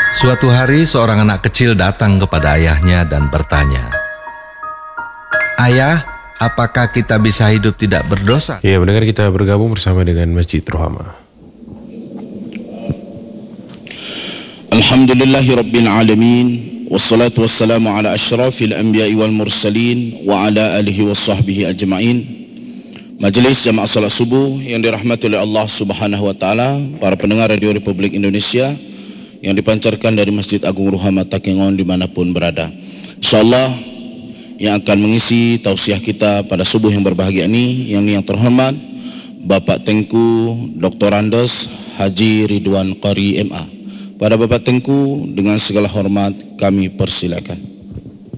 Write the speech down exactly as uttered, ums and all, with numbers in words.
Suatu hari seorang anak kecil datang kepada ayahnya dan bertanya, "Ayah, apakah kita bisa hidup tidak berdosa?" Ya, mendengar kita bergabung bersama dengan Masjid Rohama. Alhamdulillahi Rabbil Alamin, wassalatu wassalamu ala ashrafil anbiya'i wal mursalin wa ala alihi wa sahbihi ajma'in. Majelis Jamaah Salat Subuh yang dirahmati oleh Allah Subhanahu wa taala, para pendengar Radio Republik Indonesia yang dipancarkan dari Masjid Agung Rohama Takengon dimanapun berada. InsyaAllah yang akan mengisi tausiah kita pada subuh yang berbahagia ini, yang yang terhormat Bapak Tengku Doktor Andes Haji Ridwan Qari M A. Pada Bapak Tengku dengan segala hormat kami persilakan.